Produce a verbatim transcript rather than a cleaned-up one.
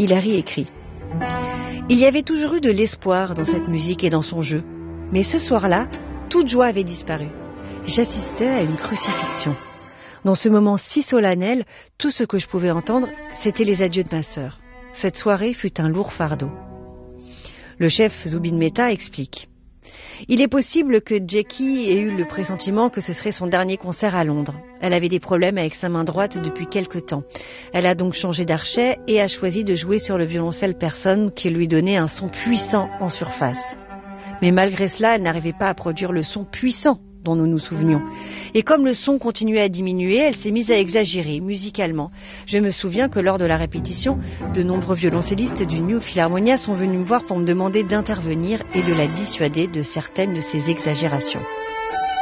Hilary écrit « Il y avait toujours eu de l'espoir dans cette musique et dans son jeu, mais ce soir-là, toute joie avait disparu. J'assistais à une crucifixion. Dans ce moment si solennel, tout ce que je pouvais entendre, c'était les adieux de ma sœur. Cette soirée fut un lourd fardeau. » Le chef Zubin Mehta explique « Il est possible que Jackie ait eu le pressentiment que ce serait son dernier concert à Londres. Elle avait des problèmes avec sa main droite depuis quelque temps. Elle a donc changé d'archet et a choisi de jouer sur le violoncelle Person qui lui donnait un son puissant en surface. Mais malgré cela, elle n'arrivait pas à produire le son puissant dont nous nous souvenions. Et comme le son continuait à diminuer, elle s'est mise à exagérer musicalement. Je me souviens que lors de la répétition, de nombreux violoncellistes du New Philharmonia sont venus me voir pour me demander d'intervenir et de la dissuader de certaines de ses exagérations. »